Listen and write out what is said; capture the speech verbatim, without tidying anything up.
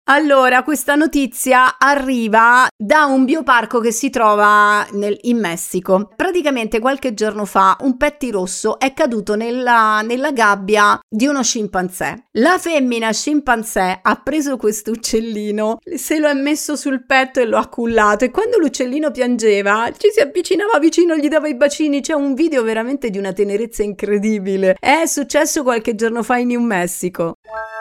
Allora, questa notizia arriva da un bioparco che si trova nel, in Messico. Praticamente qualche giorno fa un pettirosso è caduto nella, nella gabbia di uno scimpanzé. La femmina scimpanzé ha preso questo uccellino, se lo è messo sul petto e lo ha cullato, e quando l'uccellino piangeva ci si avvicinava vicino, gli dava i bacini. C'è un video veramente di una tenerezza incredibile. È successo qualche giorno fa in New Mexico.